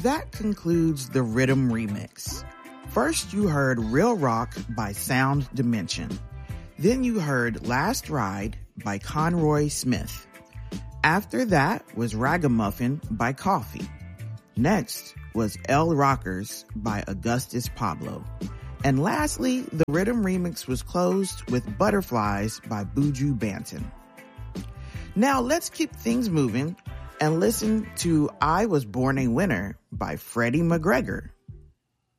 that concludes the Rhythm Remix. First, you heard Real Rock by Sound Dimension. Then you heard Last Ride by Conroy Smith. After that was Ragamuffin by Coffee. Next was El Rockers by Augustus Pablo. And lastly, the Rhythm Remix was closed with Butterflies by Buju Banton. Now let's keep things moving and listen to I Was Born a Winner by Freddie McGregor.